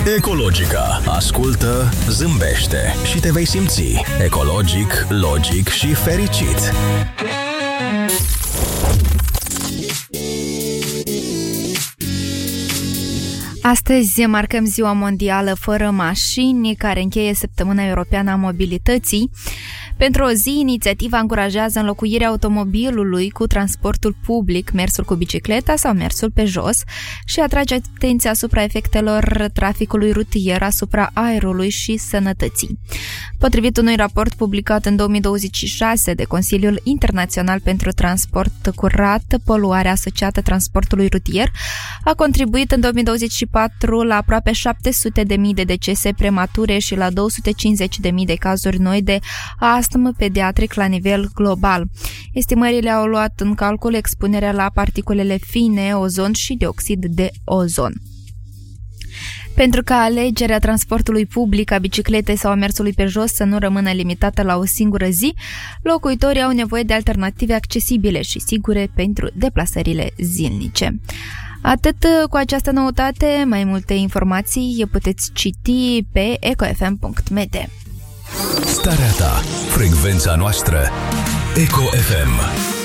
Ecologica. Ascultă, zâmbește și te vei simți ecologic, logic și fericit. Astăzi marcăm Ziua Mondială Fără Mașini, care încheie Săptămâna Europeană a Mobilității. Pentru o zi, inițiativa încurajează înlocuirea automobilului cu transportul public, mersul cu bicicleta sau mersul pe jos și atrage atenția asupra efectelor traficului rutier asupra aerului și sănătății. Potrivit unui raport publicat în 2026 de Consiliul Internațional pentru Transport Curat, poluarea asociată transportului rutier a contribuit în 2024 la aproape 700.000 de decese premature și la 250.000 de cazuri noi de astm pediatric la nivel global. Estimările au luat în calcul expunerea la particulele fine, ozon și dioxid de ozon. Pentru ca alegerea transportului public, a bicicletei sau a mersului pe jos să nu rămână limitată la o singură zi, locuitorii au nevoie de alternative accesibile și sigure pentru deplasările zilnice. Atât cu această noutate, mai multe informații puteți citi pe ecofm.md. Starea ta, frecvența noastră, Eco FM.